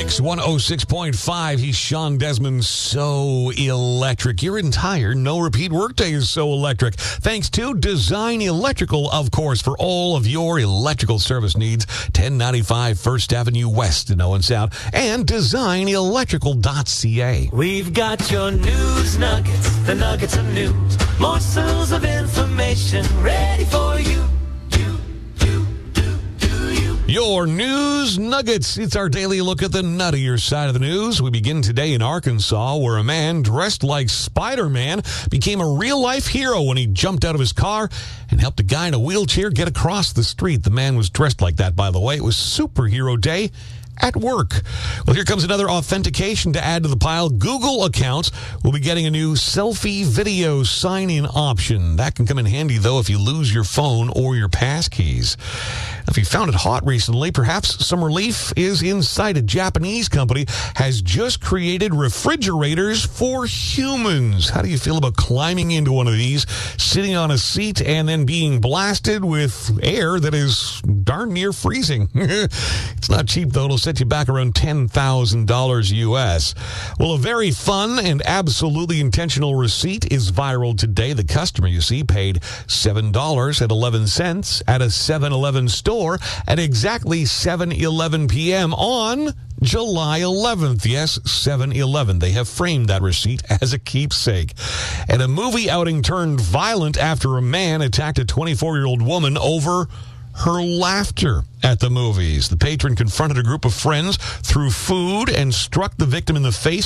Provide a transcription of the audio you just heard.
Kicks 106.5. He's Sean Desmond, so electric. Your entire no-repeat workday is so electric. Thanks to Design Electrical, of course, for all of your electrical service needs. 1095 First Avenue West in Owen Sound. And DesignElectrical.ca. We've got your news nuggets, the nuggets of news. Morsels of information ready for you. Your news nuggets. It's our daily look at the nuttier side of the news. We begin today in Arkansas, where a man dressed like Spider-Man became a real-life hero when he jumped out of his car and helped a guy in a wheelchair get across the street. The man was dressed like that, by the way. It was Superhero Day at work. Well, here comes another authentication to add to the pile. Google accounts will be getting a new selfie video sign-in option. That can come in handy, though, if you lose your phone or your passkeys. If you found it hot recently, perhaps some relief is in sight. A Japanese company has just created refrigerators for humans. How do you feel about climbing into one of these, sitting on a seat, and then being blasted with air that is darn near freezing? It's not cheap, though. It'll set you back around $10,000 US. Well, a very fun and absolutely intentional receipt is viral today. The customer, you see, paid $7.11 at a 7-Eleven store at exactly 7:11 p.m. on July 11th. Yes, 7-Eleven. They have framed that receipt as a keepsake. And a movie outing turned violent after a man attacked a 24-year-old woman over her laughter at the movies. The patron confronted a group of friends, threw food, and struck the victim in the face